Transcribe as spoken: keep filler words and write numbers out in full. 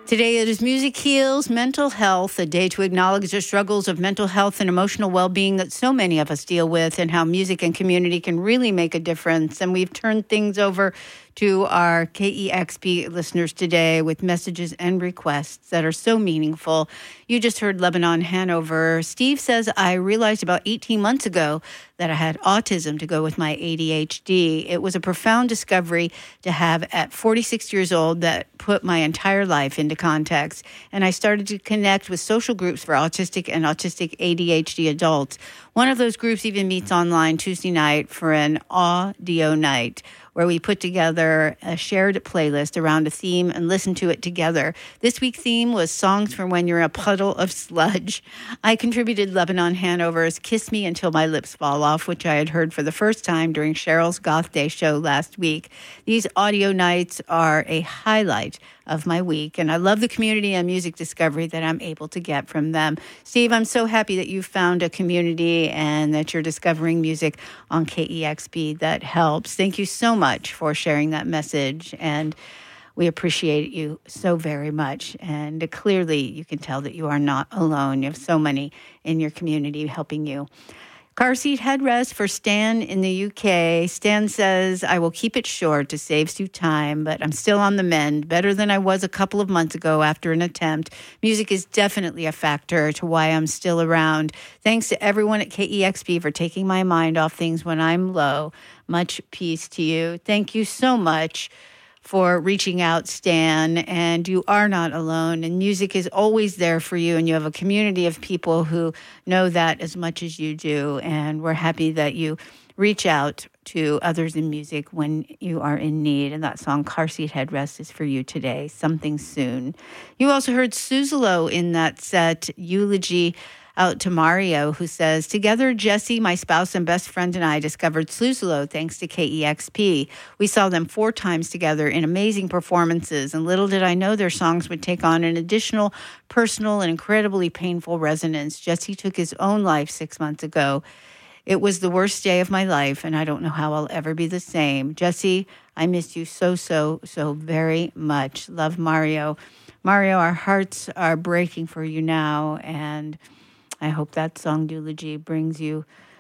Today it is Music Heals Mental Health, a day to acknowledge the struggles of mental health and emotional well-being that so many of us deal with, and how music and community can really make a difference. And we've turned things over to our K E X P listeners today with messages and requests that are so meaningful. You just heard Lebanon Hanover. Steve says, I realized about eighteen months ago that I had autism to go with my A D H D. It was a profound discovery to have at forty-six years old that put my entire life into context. And I started to connect with social groups for autistic and autistic A D H D adults. One of those groups even meets online Tuesday night for an audio night, where we put together a shared playlist around a theme and listen to it together. This week's theme was Songs for When You're a Puddle of Sludge. I contributed Lebanon Hanover's Kiss Me Until My Lips Fall Off, which I had heard for the first time during Cheryl's Goth Day show last week. These audio nights are a highlight of my week, and I love the community and music discovery that I'm able to get from them. Steve, I'm so happy that you found a community and that you're discovering music on K E X P that helps. Thank you so much for sharing that message, and we appreciate you so very much. And clearly, you can tell that you are not alone. You have so many in your community helping you. Car seat headrest for Stan in the U K. Stan says, I will keep it short to save you time, but I'm still on the mend, better than I was a couple of months ago after an attempt. Music is definitely a factor to why I'm still around. Thanks to everyone at K E X P for taking my mind off things when I'm low. Much peace to you. Thank you so much for reaching out, Stan, and you are not alone, and music is always there for you, and you have a community of people who know that as much as you do, and we're happy that you reach out to others in music when you are in need. And that song, Car Seat Headrest, is for you today, Something Soon. You also heard Suzalo in that set, Eulogy, out to Mario, who says, together, Jesse, my spouse and best friend, and I discovered Suzalo thanks to K E X P. We saw them four times together in amazing performances, and little did I know their songs would take on an additional personal and incredibly painful resonance. Jesse took his own life six months ago. It was the worst day of my life, and I don't know how I'll ever be the same. Jesse, I miss you so, so, so very much. Love, Mario. Mario, our hearts are breaking for you now, and I hope that song, Eulogy, brings you